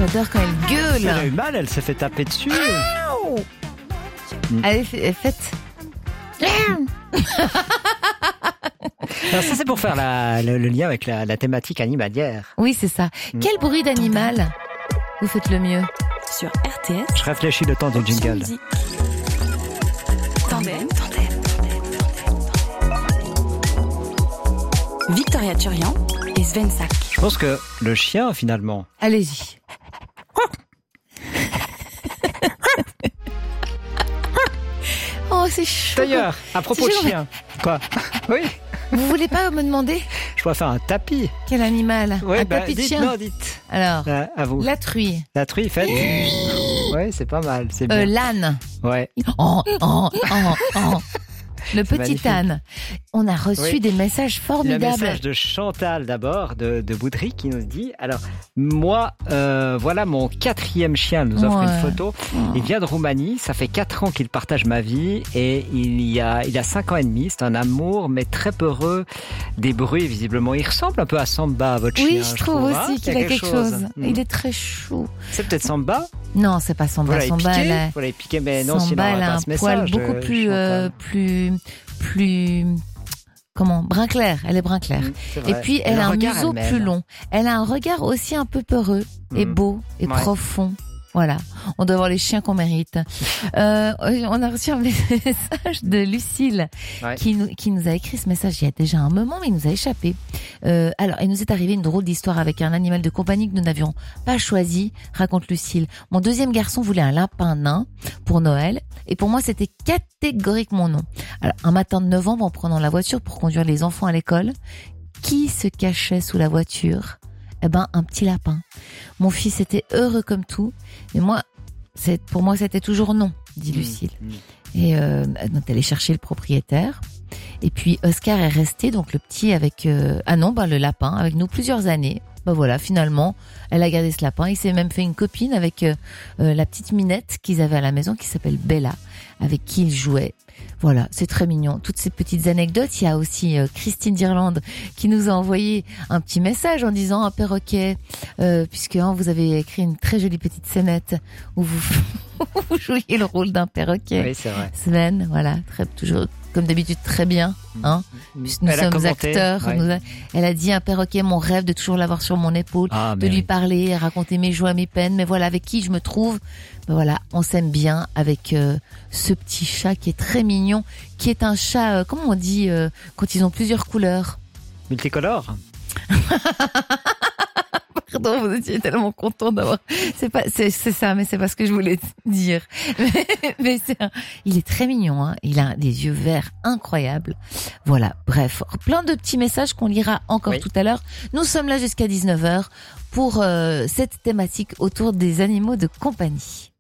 j'adore quand elle gueule. Elle a eu mal, elle s'est fait taper dessus. Allez, faites. Alors ça, c'est pour faire le lien avec la thématique animalière. Oui, c'est ça. Quel bruit d'animal vous faites le mieux? Sur RTS. Je réfléchis le temps du jingle. Tandem. Victoria Turian et Sven Sack. Je pense que le chien, finalement. Allez-y. Oh, c'est chaud. D'ailleurs, à propos de chien. Quoi? Oui. Vous voulez pas me demander Je pourrais faire un tapis. quel animal? Oui, Un tapis de dites, chien. non, dites. Alors, À vous. la truie. La truie, faites. Oui, c'est pas mal. C'est bien. L'âne. Ouais. Oh. Le petit magnifique. âne. On a reçu des messages Le formidables. message de Chantal d'abord, de Boudry, qui nous dit, alors, moi, voilà mon 4e chien, elle nous offre une photo. Il vient de Roumanie, ça fait 4 ans qu'il partage ma vie et il a 5 ans et demi, c'est un amour, mais très peureux des bruits, visiblement. Il ressemble un peu à Samba, votre chien. Oui, je trouve hein. aussi qu'il a quelque chose. Mm. Il est très chou. C'est peut-être Samba? Non, c'est pas Samba. Samba, Vous l'avez piqué, mais non, sinon Samba, on elle aurait a pas un ce message. poil beaucoup plus, comment, brun clair. Elle est brun clair. C'est vrai. Et puis, elle Le a un regard, museau elle mêle. plus long. Elle a un regard aussi un peu peureux et beau et profond. Voilà. On doit avoir les chiens qu'on mérite. On a reçu un message de Lucille qui nous a écrit ce message il y a déjà un moment, mais il nous a échappé. Alors, il nous est arrivé une drôle d'histoire avec un animal de compagnie que nous n'avions pas choisi, raconte Lucille. Mon 2e garçon voulait un lapin nain pour Noël, et pour moi, c'était catégoriquement non. Alors, un matin de novembre, en prenant la voiture pour conduire les enfants à l'école, qui se cachait sous la voiture? Eh ben, un petit lapin. Mon fils était heureux comme tout, mais pour moi, c'était toujours non, dit Lucille. Et donc, elle est chercher le propriétaire. Et puis, Oscar est resté, donc le petit avec... le lapin, avec nous plusieurs années. Voilà, finalement, elle a gardé ce lapin. Il s'est même fait une copine avec la petite Minette qu'ils avaient à la maison, qui s'appelle Bella, avec qui il jouait. Voilà, c'est très mignon. Toutes ces petites anecdotes. Il y a aussi Christine d'Irlande qui nous a envoyé un petit message en disant un perroquet, puisque vous avez écrit une très jolie petite scénette où vous jouiez le rôle d'un perroquet. Oui, c'est vrai. Sven, voilà, toujours comme d'habitude très bien, hein. Puisque nous sommes acteurs. Ouais. Elle a dit un perroquet, mon rêve de toujours l'avoir sur mon épaule, de lui parler, raconter mes joies, mes peines. Mais voilà, avec qui je me trouve, voilà, on s'aime bien avec ce petit chat qui est très mignon, qui est un chat, comment on dit quand ils ont plusieurs couleurs? Multicolore. Pardon, vous étiez tellement content d'avoir. C'est ça, mais c'est pas ce que je voulais dire. Mais il est très mignon, hein. Il a des yeux verts incroyables. Voilà. Bref, plein de petits messages qu'on lira encore tout à l'heure. Nous sommes là jusqu'à 19h pour cette thématique autour des animaux de compagnie.